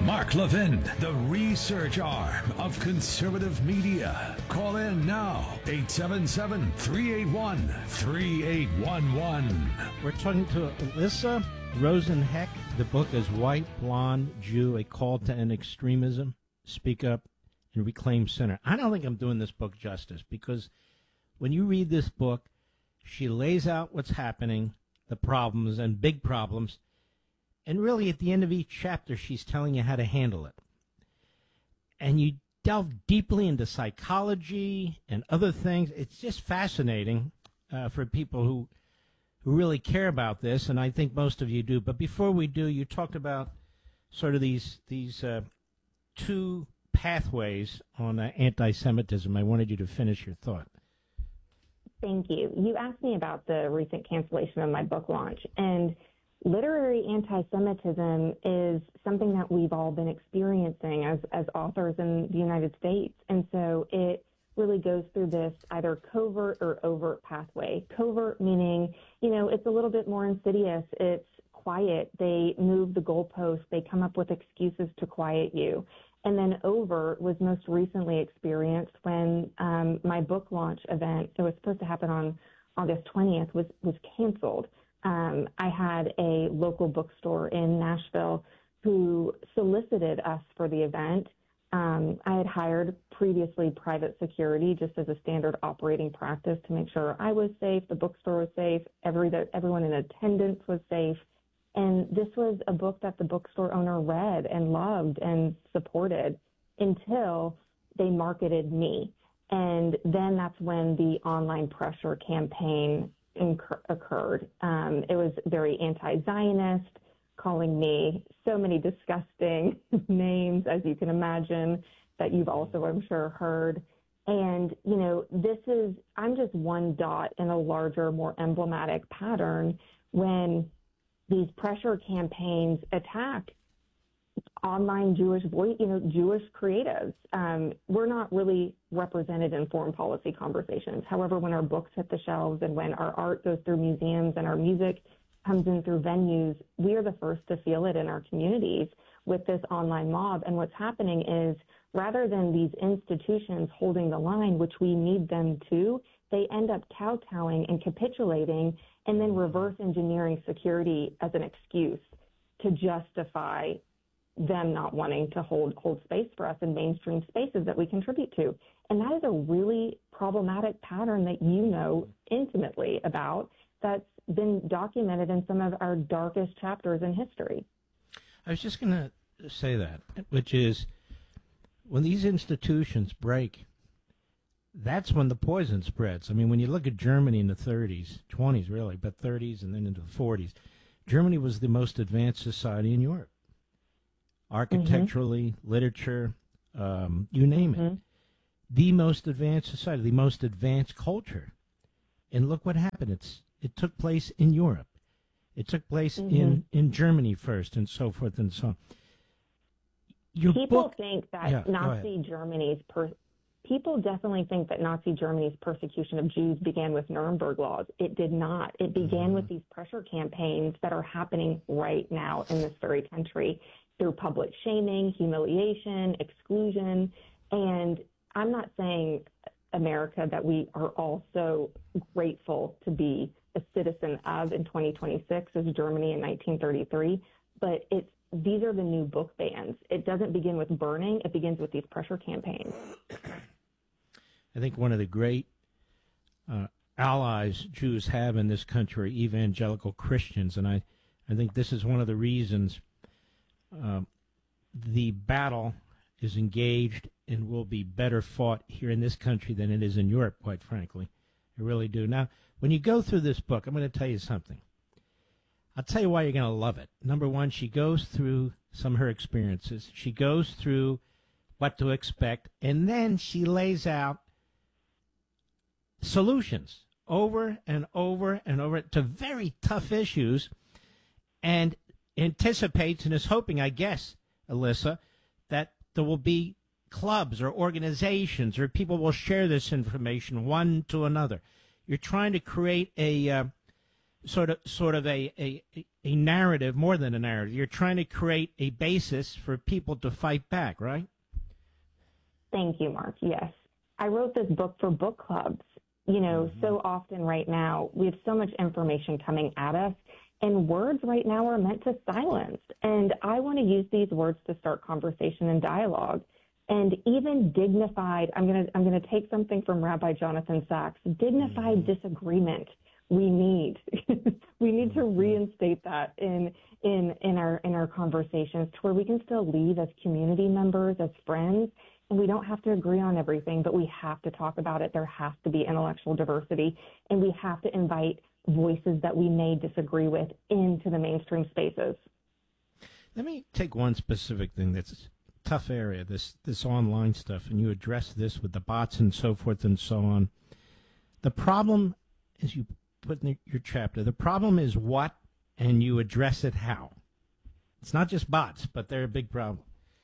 Mark Levin, the research arm of conservative media. Call in now, 877-381-3811. We're talking to Alyssa Rosenheck. The book is White Blonde Jew, A Call to End Extremism, Speak Up, and Reclaim Center. I don't think I'm doing this book justice, because when you read this book, she lays out what's happening, the problems and big problems, and really at the end of each chapter, she's telling you how to handle it. And you delve deeply into psychology and other things. It's just fascinating for people who really care about this, and I think most of you do. But before we do, you talked about sort of these two pathways on anti-Semitism. I wanted you to finish your thought. Thank you. You asked me about the recent cancellation of my book launch, and literary anti-Semitism is something that we've all been experiencing as authors in the United States. And so it really goes through this either covert or overt pathway. Covert meaning, it's a little bit more insidious. It's quiet. They move the goalposts. They come up with excuses to quiet you. And then overt was most recently experienced when my book launch event, that was supposed to happen on August 20th, was canceled. I had a local bookstore in Nashville who solicited us for the event. I had hired previously private security just as a standard operating practice to make sure I was safe, the bookstore was safe, everyone in attendance was safe. And this was a book that the bookstore owner read and loved and supported until they marketed me. And then that's when the online pressure campaign occurred. It was very anti-Zionist, calling me so many disgusting names, as you can imagine, that you've also, I'm sure, heard. And, I'm just one dot in a larger, more emblematic pattern when these pressure campaigns attack online Jewish Jewish creatives. We're not really represented in foreign policy conversations. However, when our books hit the shelves and when our art goes through museums and our music comes in through venues, we are the first to feel it in our communities with this online mob. And what's happening is, rather than these institutions holding the line, which we need them to, they end up kowtowing and capitulating and then reverse engineering security as an excuse to justify them not wanting to hold space for us in mainstream spaces that we contribute to. And that is a really problematic pattern that you know intimately about, that's been documented in some of our darkest chapters in history. I was just going to say that, which is, when these institutions break, that's when the poison spreads. I mean, when you look at Germany in the 30s, 20s really, but 30s and then into the 40s, Germany was the most advanced society in Europe. Architecturally, literature, you name it. The most advanced society, the most advanced culture. And look what happened. It took place in Europe. It took place in Germany first, and so forth and so on. People think that Nazi Germany's people definitely think that Nazi Germany's persecution of Jews began with Nuremberg laws. It did not. It began with these pressure campaigns that are happening right now in this very country through public shaming, humiliation, exclusion. And I'm not saying, America, that we are all so grateful to be a citizen of in 2026 as Germany in 1933, but these are the new book bans. It doesn't begin with burning. It begins with these pressure campaigns. I think one of the great allies Jews have in this country are evangelical Christians, and I think this is one of the reasons the battle is engaged and will be better fought here in this country than it is in Europe, quite frankly. I really do. Now, when you go through this book, I'm going to tell you something. I'll tell you why you're going to love it. Number one, she goes through some of her experiences. She goes through what to expect, and then she lays out solutions over and over and over to very tough issues, and anticipates and is hoping, I guess, Alyssa, that there will be clubs or organizations or people will share this information one to another. You're trying to create a sort of a narrative, more than a narrative. You're trying to create a basis for people to fight back, right? Thank you, Mark. Yes. I wrote this book for book clubs. You know, so often right now we have so much information coming at us, and words right now are meant to silence. And I want to use these words to start conversation and dialogue. And even dignified, I'm going to take something from Rabbi Jonathan Sacks, dignified disagreement. We need to reinstate that in our conversations to where we can still leave as community members, as friends, and we don't have to agree on everything, but we have to talk about it. There has to be intellectual diversity, and we have to invite voices that we may disagree with into the mainstream spaces. Let me take one specific thing that's a tough area, this online stuff, and you address this with the bots and so forth and so on. The problem, as you put in your chapter, the problem is what, and you address it how. It's not just bots, but they're a big problem.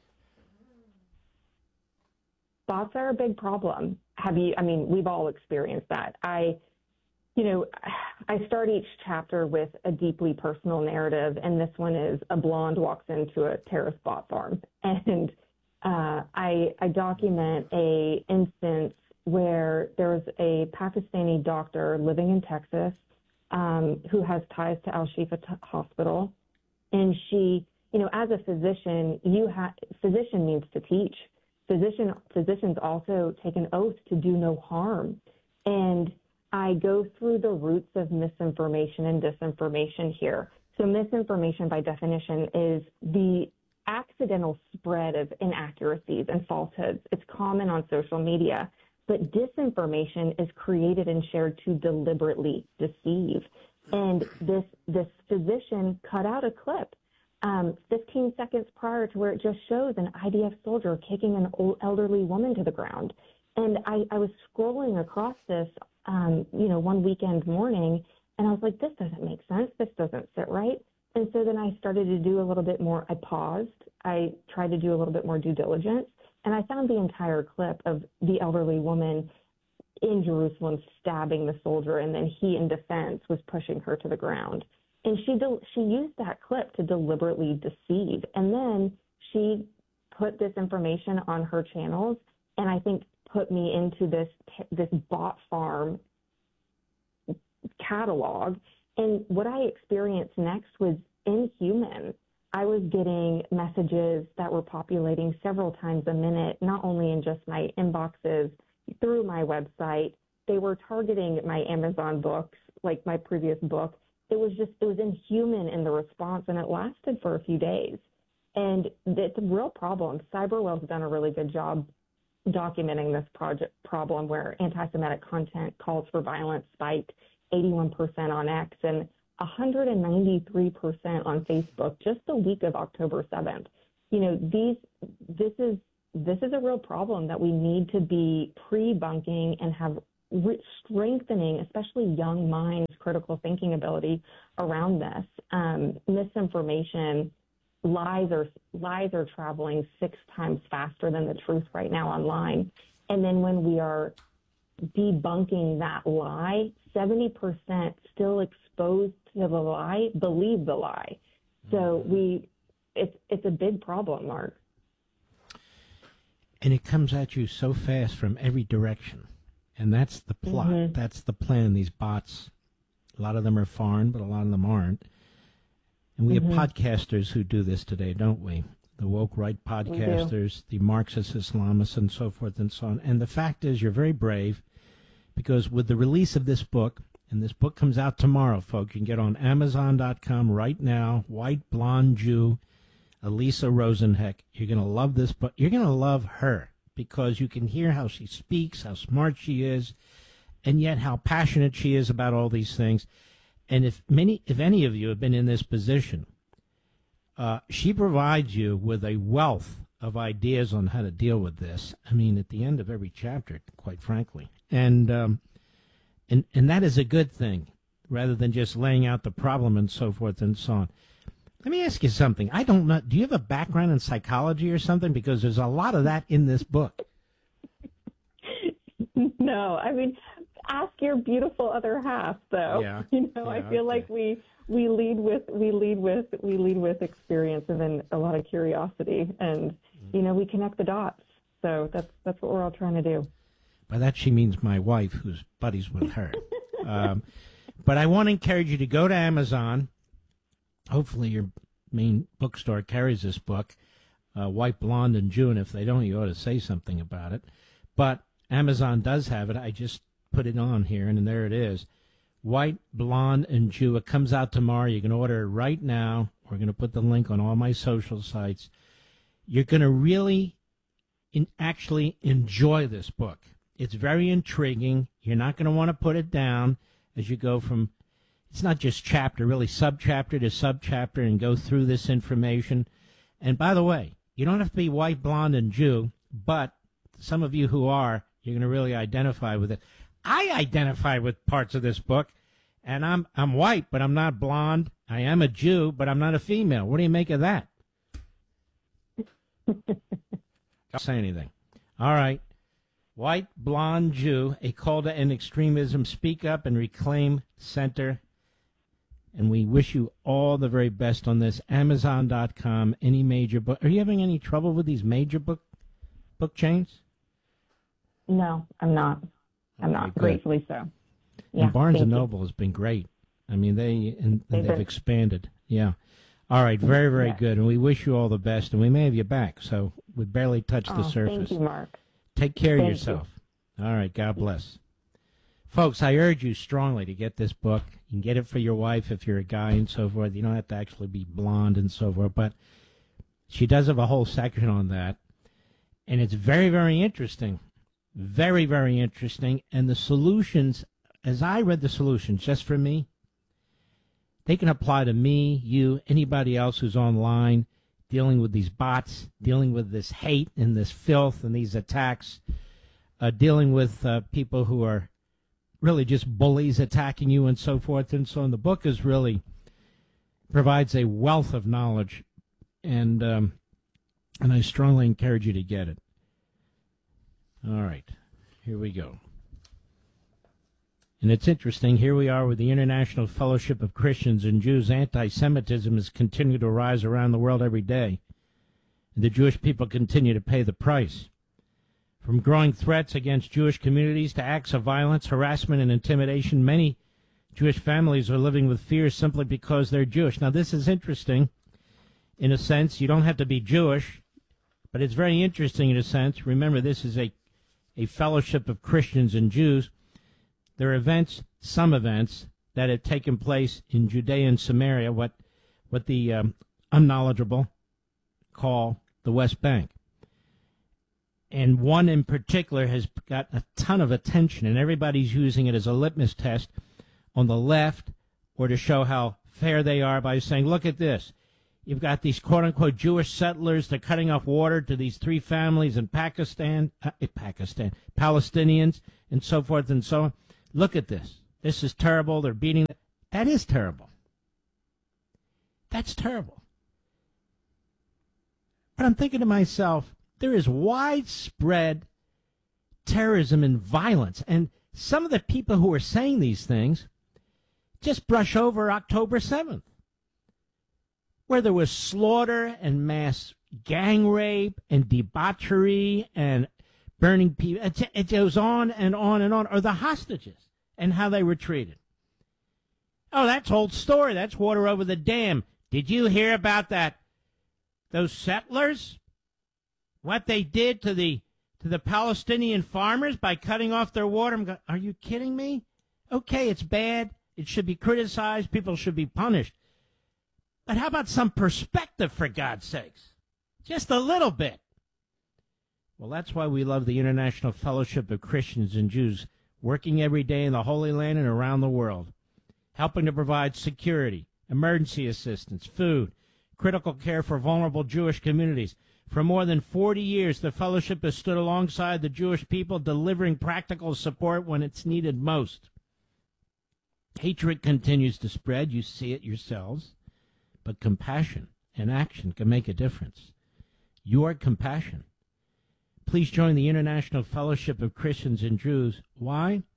Bots are a big problem. We've all experienced that. I start each chapter with a deeply personal narrative, and this one is a blonde walks into a terrorist bot farm. And I document a instance where there's a Pakistani doctor living in Texas who has ties to Al-Shifa Hospital. And she, as a physician, physician means to teach. Physicians also take an oath to do no harm. And I go through the roots of misinformation and disinformation here. So misinformation, by definition, is the accidental spread of inaccuracies and falsehoods. It's common on social media. But disinformation is created and shared to deliberately deceive. And this physician cut out a clip 15 seconds prior to where it just shows an IDF soldier kicking an old elderly woman to the ground. And I was scrolling across this, one weekend morning, and I was like, this doesn't make sense. This doesn't sit right. And so then I started to do a little bit more. I paused. I tried to do a little bit more due diligence, and I found the entire clip of the elderly woman in Jerusalem stabbing the soldier, and then he, in defense, was pushing her to the ground. And she used that clip to deliberately deceive. And then she put this information on her channels, and I think put me into this bot farm catalog. And what I experienced next was inhuman. I was getting messages that were populating several times a minute, not only in just my inboxes, through my website. They were targeting my Amazon books, like my previous book. It was inhuman in the response, and it lasted for a few days. And it's a real problem. CyberWell's done a really good job documenting this problem where anti-Semitic content, calls for violence spiked 81% on X and 193% on Facebook just the week of October 7th. This is a real problem that we need to be pre-bunking and have strengthening, especially young minds' critical thinking ability around this. Misinformation, lies are traveling 6 times faster than the truth right now online. And then when we are debunking that lie, 70% still exposed to the lie believe the lie. So it's a big problem, Mark. And it comes at you so fast from every direction. And that's the plot. Mm-hmm. That's the plan. These bots, a lot of them are foreign, but a lot of them aren't. And we have podcasters who do this today, don't we? The woke right podcasters, the Marxist Islamists, and so forth and so on. And the fact is, you're very brave, because with the release of this book, and this book comes out tomorrow, folks, you can get on Amazon.com right now, White Blonde Jew, Elisa Rosenheck. You're going to love this book. You're going to love her, because you can hear how she speaks, how smart she is, and yet how passionate she is about all these things. And if any of you have been in this position, she provides you with a wealth of ideas on how to deal with this. I mean, at the end of every chapter, quite frankly. And that is a good thing, rather than just laying out the problem and so forth and so on. Let me ask you something. I don't know. Do you have a background in psychology or something? Because there's a lot of that in this book. No, I mean, ask your beautiful other half, though. Yeah. I feel like we lead with experience and then a lot of curiosity, and we connect the dots. So that's what we're all trying to do. By that she means my wife, who's buddies with her. But I want to encourage you to go to Amazon. Hopefully your main bookstore carries this book, White, Blonde, and Jew, and if they don't, you ought to say something about it. But Amazon does have it. I just put it on here, and there it is. White, Blonde, and Jew. It comes out tomorrow. You can order it right now. We're going to put the link on all my social sites. You're going to really actually enjoy this book. It's very intriguing. You're not going to want to put it down as you go from, it's not just chapter, really subchapter to subchapter, and go through this information. And by the way, you don't have to be white, blonde, and Jew, but some of you who are, you're going to really identify with it. I identify with parts of this book, and I'm white, but I'm not blonde. I am a Jew, but I'm not a female. What do you make of that? Don't say anything. All right. White, Blonde, Jew, a call to end extremism. Speak up and reclaim center. And we wish you all the very best on this. Amazon.com, any major book. Are you having any trouble with these major book chains? No, I'm not. I'm not. Good. Gratefully so. Yeah, and Barnes & Noble has been great. I mean, they've expanded. Yeah. All right, very, very good. And we wish you all the best. And we may have you back. So we barely touched the surface. Thank you, Mark. Take care of yourself. All right, God bless. Folks, I urge you strongly to get this book. You can get it for your wife if you're a guy and so forth. You don't have to actually be blonde and so forth. But she does have a whole section on that. And it's very, very interesting. Very, very interesting. And the solutions, as I read the solutions, just for me, they can apply to me, you, anybody else who's online, dealing with these bots, dealing with this hate and this filth and these attacks, dealing with people who are really just bullies attacking you and so forth. And so on. The book is really provides a wealth of knowledge, and I strongly encourage you to get it. All right, here we go. And it's interesting, here we are with the International Fellowship of Christians and Jews. Anti-Semitism has continued to rise around the world every day. And the Jewish people continue to pay the price. From growing threats against Jewish communities to acts of violence, harassment, and intimidation, many Jewish families are living with fear simply because they're Jewish. Now, this is interesting in a sense. You don't have to be Jewish, but it's very interesting in a sense. Remember, this is a fellowship of Christians and Jews. There are events, some events, that have taken place in Judea and Samaria, what the unknowledgeable call the West Bank. And one in particular has got a ton of attention, and everybody's using it as a litmus test on the left, or to show how fair they are by saying, look at this. You've got these quote-unquote Jewish settlers. They're cutting off water to these three families in Palestinians, and so forth and so on. Look at this. This is terrible. They're beating. That is terrible. That's terrible. But I'm thinking to myself, there is widespread terrorism and violence. And some of the people who are saying these things just brush over October 7th, where there was slaughter and mass gang rape and debauchery and burning people. It goes on and on and on. Or the hostages and how they were treated. Oh, that's old story. That's water over the dam. Did you hear about that? Those settlers? What they did to the Palestinian farmers by cutting off their water? Are you kidding me? Okay, it's bad. It should be criticized. People should be punished. But how about some perspective, for God's sakes? Just a little bit. Well, that's why we love the International Fellowship of Christians and Jews, working every day in the Holy Land and around the world, helping to provide security, emergency assistance, food, critical care for vulnerable Jewish communities. For more than 40 years, the fellowship has stood alongside the Jewish people, delivering practical support when it's needed most. Hatred continues to spread. You see it yourselves. But compassion and action can make a difference. Your compassion. Please join the International Fellowship of Christians and Jews. Why?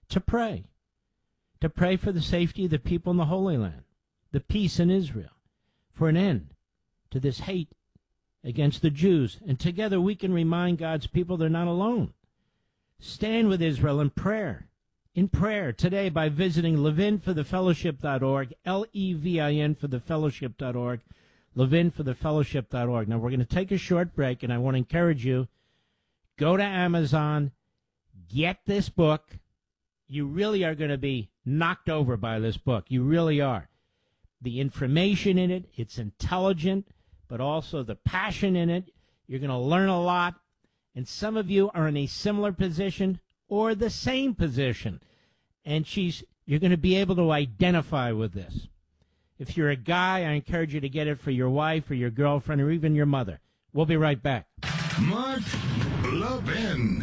to pray for the safety of the people in the Holy Land, the peace in Israel, for an end to this hate against the Jews. And together we can remind God's people they're not alone. Stand with Israel in prayer today by visiting levinforthefellowship.org, Levin for the fellowship.org, levinforthefellowship.org. Now, we're going to take a short break, and I want to encourage you, go to Amazon, get this book. You really are going to be knocked over by this book. You really are. The information in it, it's intelligent, but also the passion in it. You're going to learn a lot. And some of you are in a similar position or the same position. And you're going to be able to identify with this. If you're a guy, I encourage you to get it for your wife or your girlfriend or even your mother. We'll be right back. Mark Levin.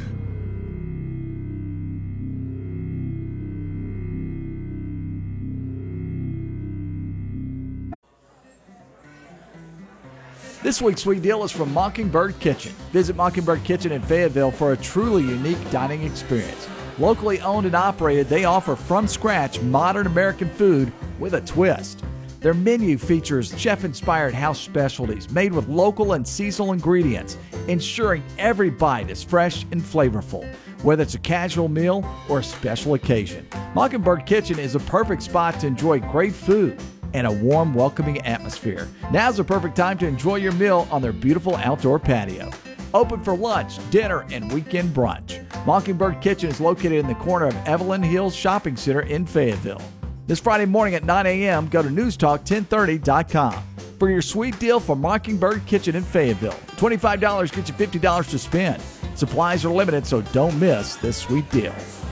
This week's Sweet Deal is from Mockingbird Kitchen. Visit Mockingbird Kitchen in Fayetteville for a truly unique dining experience. Locally owned and operated, they offer from-scratch modern American food with a twist. Their menu features chef-inspired house specialties made with local and seasonal ingredients, ensuring every bite is fresh and flavorful. Whether it's a casual meal or a special occasion, Mockingbird Kitchen is a perfect spot to enjoy great food and a warm, welcoming atmosphere. Now's the perfect time to enjoy your meal on their beautiful outdoor patio. Open for lunch, dinner, and weekend brunch. Mockingbird Kitchen is located in the corner of Evelyn Hills Shopping Center in Fayetteville. This Friday morning at 9 a.m., go to newstalk1030.com for your sweet deal for Mockingbird Kitchen in Fayetteville. $25 gets you $50 to spend. Supplies are limited, so don't miss this sweet deal.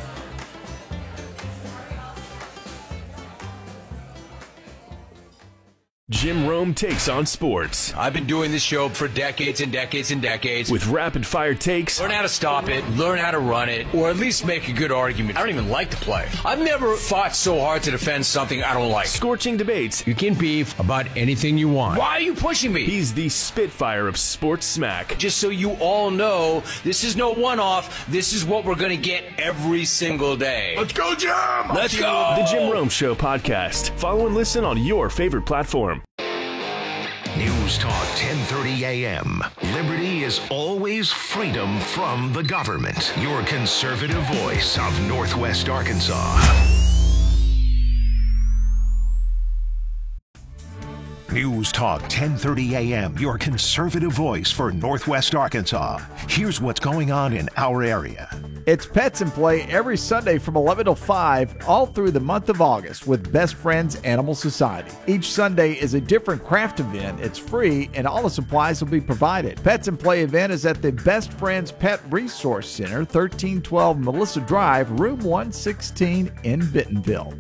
Jim Rome takes on sports. I've been doing this show for decades and decades and decades. With rapid-fire takes. Learn how to stop it, learn how to run it, or at least make a good argument. I don't even like to play. I've never fought so hard to defend something I don't like. Scorching debates. You can beef about anything you want. Why are you pushing me? He's the Spitfire of sports smack. Just so you all know, this is no one-off. This is what we're going to get every single day. Let's go, Jim! Let's go! The Jim Rome Show podcast. Follow and listen on your favorite platform. News Talk 1030 AM. Liberty is always freedom from the government. Your conservative voice of Northwest Arkansas. News Talk 1030 AM. Your conservative voice for Northwest Arkansas. Here's what's going on in our area. It's Pets in Play every Sunday from 11 till 5 all through the month of August with Best Friends Animal Society. Each Sunday is a different craft event. It's free and all the supplies will be provided. Pets in Play event is at the Best Friends Pet Resource Center, 1312 Melissa Drive, room 116 in Bentonville.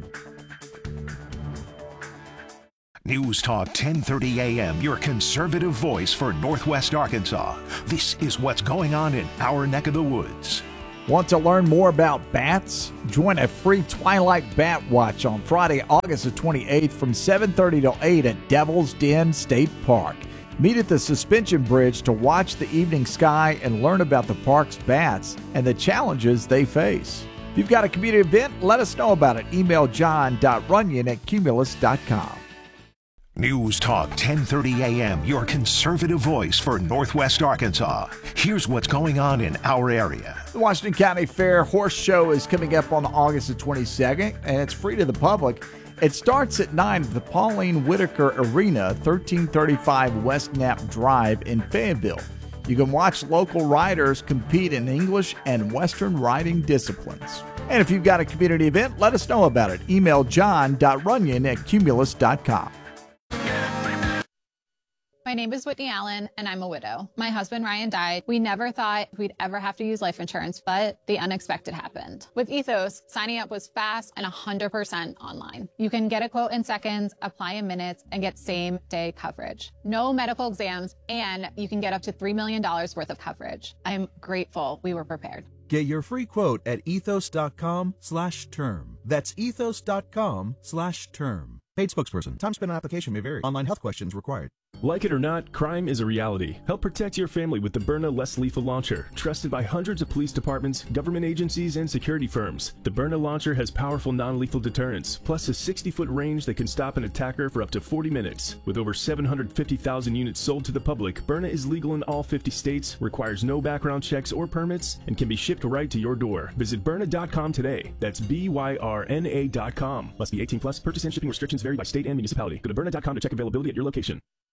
News Talk 1030 AM, your conservative voice for Northwest Arkansas. This is what's going on in our neck of the woods. Want to learn more about bats? Join a free Twilight Bat Watch on Friday, August the 28th from 7:30 to 8 at Devil's Den State Park. Meet at the suspension bridge to watch the evening sky and learn about the park's bats and the challenges they face. If you've got a community event, let us know about it. Email john.runyon@cumulus.com. News Talk 1030 AM, your conservative voice for Northwest Arkansas. Here's what's going on in our area. The Washington County Fair Horse Show is coming up on August the 22nd, and it's free to the public. It starts at 9 at the Pauline Whitaker Arena, 1335 West Knapp Drive in Fayetteville. You can watch local riders compete in English and Western riding disciplines. And if you've got a community event, let us know about it. Email john.runyon@cumulus.com. My name is Whitney Allen, and I'm a widow. My husband, Ryan, died. We never thought we'd ever have to use life insurance, but the unexpected happened. With Ethos, signing up was fast and 100% online. You can get a quote in seconds, apply in minutes, and get same-day coverage. No medical exams, and you can get up to $3 million worth of coverage. I'm grateful we were prepared. Get your free quote at ethos.com/term. That's ethos.com/term. Paid spokesperson. Time spent on application may vary. Online health questions required. Like it or not, crime is a reality. Help protect your family with the Byrna Less Lethal Launcher, trusted by hundreds of police departments, government agencies, and security firms. The Byrna launcher has powerful non-lethal deterrence, plus a 60-foot range that can stop an attacker for up to 40 minutes. With over 750,000 units sold to the public, Byrna is legal in all 50 states, requires no background checks or permits, and can be shipped right to your door. Visit Byrna.com today. That's BYRNA.com. Must be 18 plus. Purchase and shipping restrictions vary by state and municipality. Go to Byrna.com to check availability at your location.